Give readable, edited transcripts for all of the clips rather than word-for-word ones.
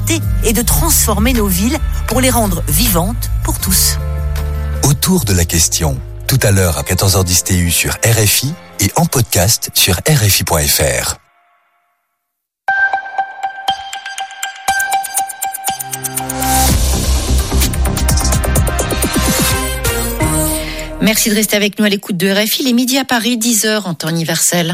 d'adapter et de transformer nos villes pour les rendre vivantes pour tous. Autour de la question, tout à l'heure à 14h10 TU sur RFI et en podcast sur RFI.fr. Merci de rester avec nous à l'écoute de RFI. Les midis à Paris, 10h en temps universel.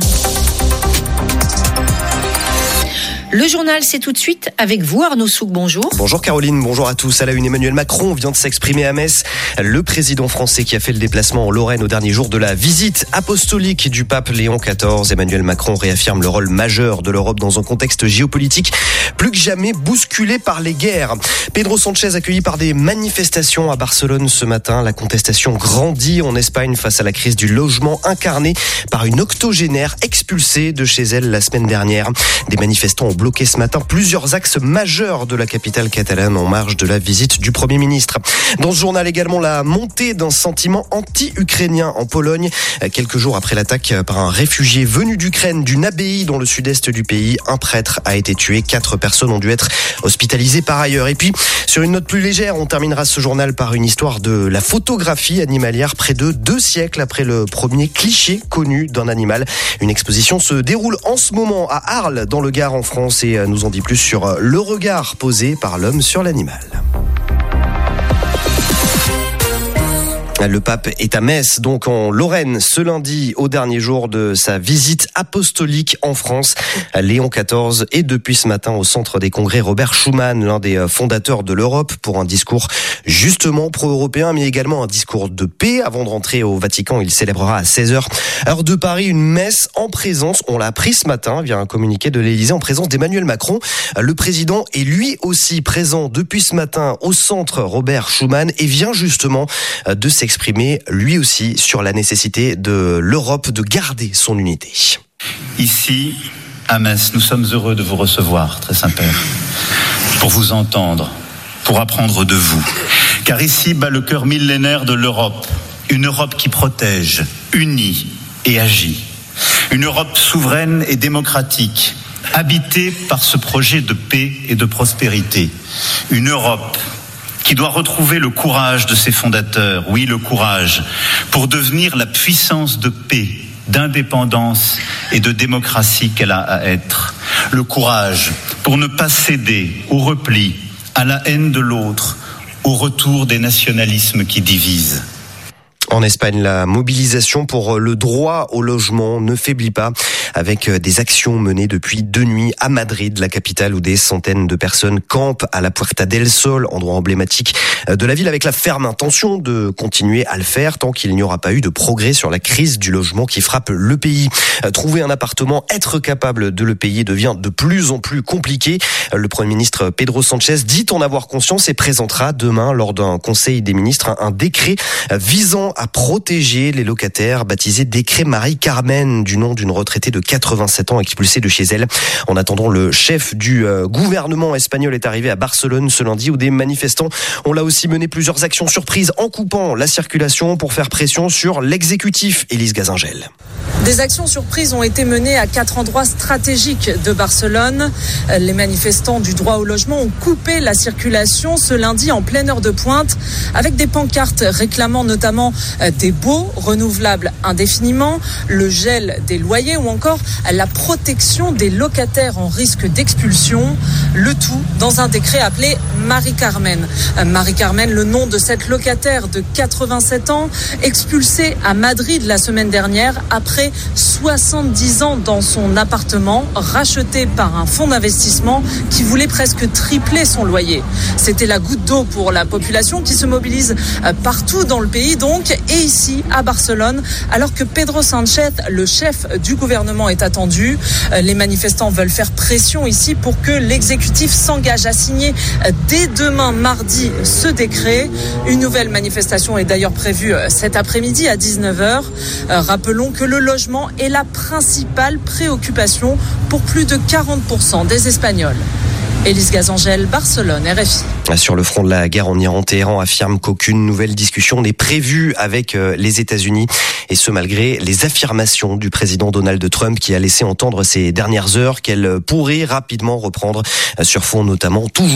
Le journal, c'est tout de suite avec vous, Arnaud Souk. Bonjour. Bonjour Caroline, bonjour à tous. À la une, Emmanuel Macron vient de s'exprimer à Metz. Le président français qui a fait le déplacement en Lorraine au dernier jour de la visite apostolique du pape Léon XIV. Emmanuel Macron réaffirme le rôle majeur de l'Europe dans un contexte géopolitique plus que jamais bousculé par les guerres. Pedro Sánchez accueilli par des manifestations à Barcelone ce matin. La contestation grandit en Espagne face à la crise du logement incarnée par une octogénaire expulsée de chez elle la semaine dernière. Des manifestants ont bloqué ce matin plusieurs axes majeurs de la capitale catalane en marge de la visite du Premier ministre. Dans ce journal également, la montée d'un sentiment anti-ukrainien en Pologne. Quelques jours après l'attaque par un réfugié venu d'Ukraine d'une abbaye dans le sud-est du pays, un prêtre a été tué. 4 personnes ont dû être hospitalisées par ailleurs. Et puis, sur une note plus légère, on terminera ce journal par une histoire de la photographie animalière près de 2 siècles après le premier cliché connu d'un animal. Une exposition se déroule en ce moment à Arles, dans le Gard, en France, et nous en dit plus sur le regard posé par l'homme sur l'animal. Le pape est à Metz, donc en Lorraine, ce lundi, au dernier jour de sa visite apostolique en France. Léon XIV est depuis ce matin au centre des congrès Robert Schuman, l'un des fondateurs de l'Europe, pour un discours justement pro-européen, mais également un discours de paix. Avant de rentrer au Vatican, il célébrera à 16h, heure de Paris, une messe en présence, on l'a appris ce matin via un communiqué de l'Élysée, en présence d'Emmanuel Macron. Le président est lui aussi présent depuis ce matin au centre Robert Schuman et vient justement de s'exprimer lui aussi sur la nécessité de l'Europe de garder son unité. Ici, à Metz, nous sommes heureux de vous recevoir, très Saint-Père, pour vous entendre, pour apprendre de vous. Car ici bat le cœur millénaire de l'Europe, une Europe qui protège, unit et agit. Une Europe souveraine et démocratique, habitée par ce projet de paix et de prospérité. Une Europe qui doit retrouver le courage de ses fondateurs, oui, le courage, pour devenir la puissance de paix, d'indépendance et de démocratie qu'elle a à être. Le courage pour ne pas céder au repli, à la haine de l'autre, au retour des nationalismes qui divisent. En Espagne, la mobilisation pour le droit au logement ne faiblit pas, avec des actions menées depuis 2 nuits à Madrid, la capitale, où des centaines de personnes campent à la Puerta del Sol, endroit emblématique de la ville, avec la ferme intention de continuer à le faire tant qu'il n'y aura pas eu de progrès sur la crise du logement qui frappe le pays. Trouver un appartement, être capable de le payer devient de plus en plus compliqué. Le Premier ministre Pedro Sánchez dit en avoir conscience et présentera demain, lors d'un conseil des ministres, un décret visant à protéger les locataires, baptisé décret Marie-Carmen, du nom d'une retraitée de 87 ans expulsée de chez elle. En attendant, le chef du gouvernement espagnol est arrivé à Barcelone ce lundi, où des manifestants ont là aussi mené plusieurs actions surprises en coupant la circulation pour faire pression sur l'exécutif. Élise Gazingel. Des actions surprises ont été menées à 4 endroits stratégiques de Barcelone. Les manifestants du droit au logement ont coupé la circulation ce lundi en pleine heure de pointe, avec des pancartes réclamant notamment des baux renouvelables indéfiniment, le gel des loyers ou encore la protection des locataires en risque d'expulsion. Le tout dans un décret appelé Marie-Carmen. Marie-Carmen, le nom de cette locataire de 87 ans, expulsée à Madrid la semaine dernière après 70 ans dans son appartement, racheté par un fonds d'investissement qui voulait presque tripler son loyer. C'était la goutte d'eau pour la population qui se mobilise partout dans le pays donc, et ici à Barcelone, alors que Pedro Sánchez, le chef du gouvernement, est attendu. Les manifestants veulent faire pression ici pour que l'exécutif s'engage à signer dès demain mardi ce décret. Une nouvelle manifestation est d'ailleurs prévue cet après-midi à 19h. Rappelons que le logement est la principale préoccupation pour plus de 40% des Espagnols. Élise Gazingel, Barcelone, RFI. Sur le front de la guerre en Iran, Téhéran affirme qu'aucune nouvelle discussion n'est prévue avec les États-Unis. Et ce, malgré les affirmations du président Donald Trump, qui a laissé entendre ces dernières heures qu'elle pourrait rapidement reprendre sur fond notamment toujours